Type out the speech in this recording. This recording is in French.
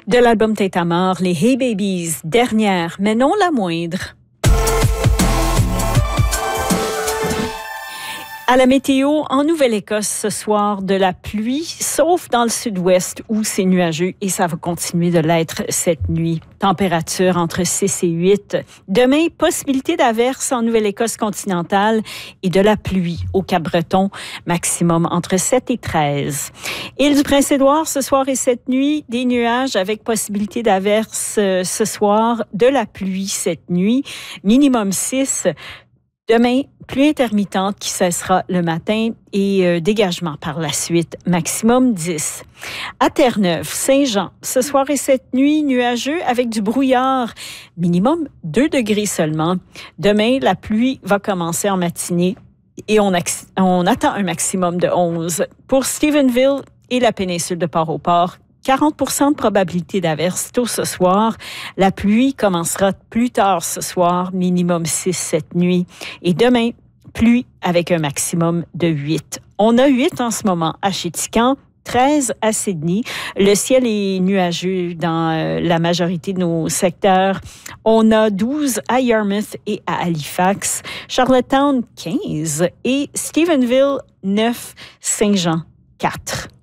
De l'album Tête à mort, les Hey Babies, dernière, mais non la moindre. À la météo, en Nouvelle-Écosse ce soir, de la pluie, sauf dans le sud-ouest où c'est nuageux et ça va continuer de l'être cette nuit. Température entre 6 et 8. Demain, possibilité d'averses en Nouvelle-Écosse continentale et de la pluie au Cap-Breton, maximum entre 7 et 13. Île du Prince-Édouard, ce soir et cette nuit, des nuages avec possibilité d'averses ce soir, de la pluie cette nuit, minimum 6. Demain, pluie intermittente qui cessera le matin et dégagement par la suite, maximum 10. À Terre-Neuve, Saint-Jean, ce soir et cette nuit, nuageux avec du brouillard, minimum 2 degrés seulement. Demain, la pluie va commencer en matinée et on attend un maximum de 11. Pour Stephenville et la péninsule de Port-au-Port, 40% de probabilité d'averse tôt ce soir. La pluie commencera plus tard ce soir, minimum 6 cette nuit. Et demain, pluie avec un maximum de 8. On a 8 en ce moment à Chéticamp, 13 à Sydney. Le ciel est nuageux dans la majorité de nos secteurs. On a 12 à Yarmouth et à Halifax. Charlottetown, 15. Et Stephenville, 9. Saint-Jean, 4.